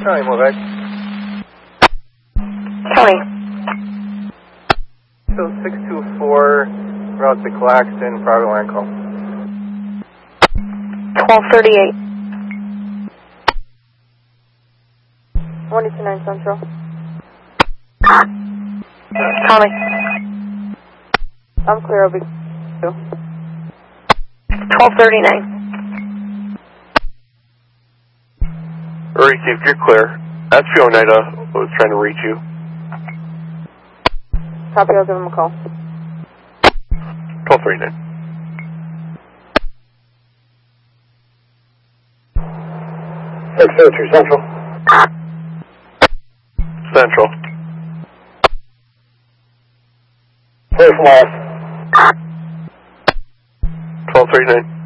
County, move back. County. So 624, route to Claxton, private line call. 1238. 129 Central. County. I'm clear, I'll be 1239. Chief, you're clear. That's Oneida was trying to reach you. Copy, I'll give him a call. 1239. Central. Central. Clear from last. 1239.